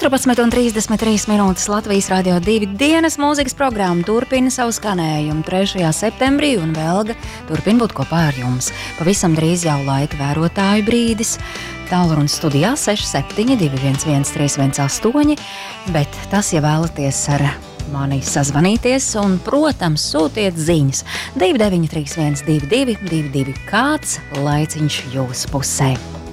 14,33 minūtes Latvijas Radio 2 dienas mūzikas programma turpina savu skanējumu 3. septembrī, un Velga turpina būt kopā ar jums. Pavisam drīz jau laika vērotāju brīdis. Tālrunis studijā 6721 318, bet tas, ja vēlaties ar mani sazvanīties, un, protams, sūtiet ziņas 2931222, kāds laiciņš jūsu pusē.